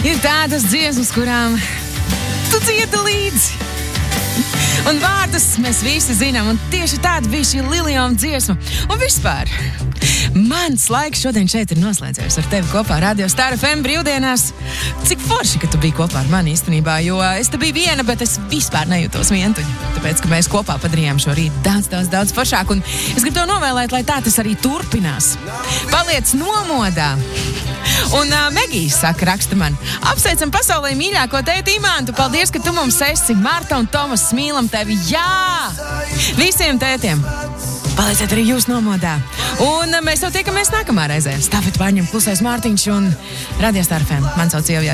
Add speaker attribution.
Speaker 1: Ir tādas dziesmas, kurām tu dziedi līdzi. Un vārdus mēs visi zinām, un tieši tāda bija šī Liljona dziesma. Un vispār, mans laiks šodien šeit ir noslēdzies ar tevi kopā Radio Star FM brīvdienās. Cik forši, ka tu biji kopā ar mani īstenībā, jo es te biju viena, bet es vispār nejūtos vientuļa. Tāpēc, ka mēs kopā padarījām šo rītu daudz foršāk, un es gribu to novēlēt, lai tā tas arī turpinās. Paliec nomodā. Un Megija saka, raksta man, apsveicam pasaulē mīļāko tēti Imantu. Paldies, ka tu mums esi. Marta un Tomas, mīlam tevi. Jā! Visiem tētiem. Palieciet arī jūs nomodā. Un mēs jau tiekamies nākamā reizē. Stāvēt Vārņam, Klusais Mārtiņš un Radio Star FM. Man sauc Ieva.